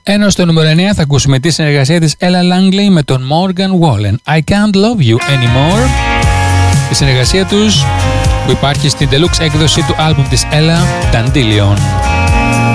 Ενώ στο νούμερο 9 θα ακούσουμε τη συνεργασία της Ella Langley με τον Morgan Wallen. I Can't Love You Anymore. Η συνεργασία τους που υπάρχει στην deluxe έκδοση του άλμπουμ της Ella, Dandelion.